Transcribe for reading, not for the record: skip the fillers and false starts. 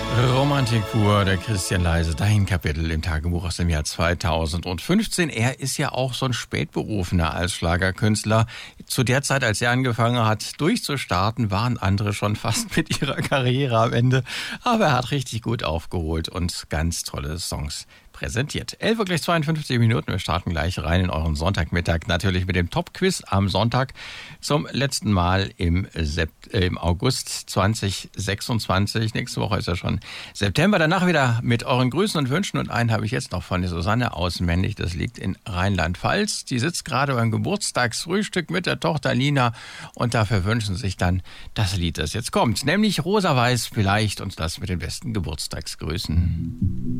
Romantik pur, der Christian Leise, dein Kapitel im Tagebuch aus dem Jahr 2015. Er ist ja auch so ein Spätberufener als Schlagerkünstler. Zu der Zeit, als er angefangen hat durchzustarten, waren andere schon fast mit ihrer Karriere am Ende. Aber er hat richtig gut aufgeholt und ganz tolle Songs präsentiert. 11:52. Wir starten gleich rein in euren Sonntagmittag. Natürlich mit dem Top-Quiz am Sonntag zum letzten Mal im August 2026. Nächste Woche ist ja schon September. Danach wieder mit euren Grüßen und Wünschen. Und einen habe ich jetzt noch von der Susanne aus Männlich. Das liegt in Rheinland-Pfalz. Die sitzt gerade beim Geburtstagsfrühstück mit der Tochter Lina. Und dafür wünschen sich dann das Lied, das jetzt kommt. Nämlich Rosa Weiß vielleicht und das mit den besten Geburtstagsgrüßen.